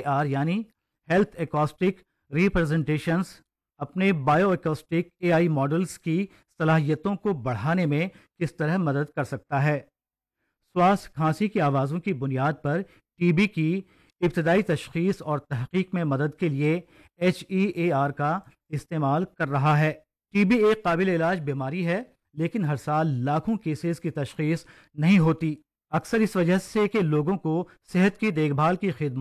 HEAR यानी health acoustic representations अपने bio acoustic AI models की सलाहियतों को बढ़ाने में किस तरह मदद कर सकता है। श्वास खांसी की आवाज़ों की बुनियाद पर टीबी की इब्तदाई तशखीस और तहकीक में मदद के लिए HEAR का इस्तेमाल कर रहा है। टीबी एक काबिल इलाज बीमारी है, लेकिन हर साल लाखों केसेस की तशखीस नहीं होती। अक्सर इस वजह से कि लोगों को सेहत की देखभाल की खिदमत